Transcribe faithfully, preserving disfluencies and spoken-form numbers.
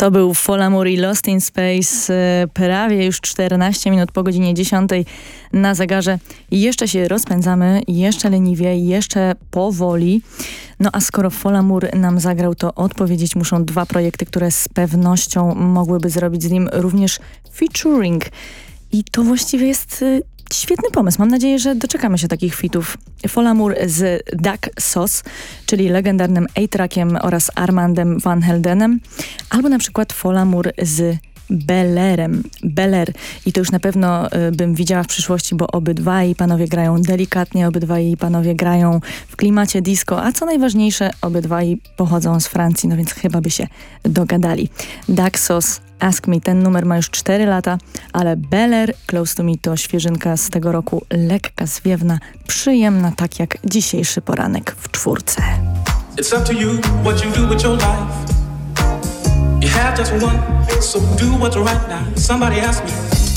To był Folamour i Lost in Space, prawie już czternaście minut po godzinie dziesiątej na zegarze. Jeszcze się rozpędzamy, jeszcze leniwie, jeszcze powoli. No a skoro Folamour nam zagrał, to odpowiedzieć muszą dwa projekty, które z pewnością mogłyby zrobić z nim również featuring. I to właściwie jest świetny pomysł. Mam nadzieję, że doczekamy się takich fitów. Folamour z Duck Sauce, czyli legendarnym A-Trackiem oraz Armandem Van Heldenem, albo na przykład Folamour z Bellerem. Beller. I to już na pewno y, bym widziała w przyszłości, bo obydwaj panowie grają delikatnie, obydwaj panowie grają w klimacie disco, a co najważniejsze, obydwaj pochodzą z Francji, no więc chyba by się dogadali. Duck Sauce, Ask Me, ten numer ma już cztery lata, ale Beller, Close to Me to świeżynka z tego roku, lekka, zwiewna, przyjemna, tak jak dzisiejszy poranek w czwórce. It's up to you what you do with your life. You have just one, so do what's right now. Somebody asked me,